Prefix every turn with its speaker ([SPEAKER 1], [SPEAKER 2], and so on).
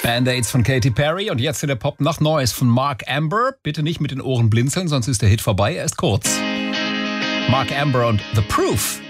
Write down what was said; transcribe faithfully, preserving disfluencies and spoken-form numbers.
[SPEAKER 1] Band-Aids von Katy Perry und jetzt in der Pop noch Neues von Mark Amber. Bitte nicht mit den Ohren blinzeln, sonst ist der Hit vorbei. Er ist kurz. Mark Amber und The Proof.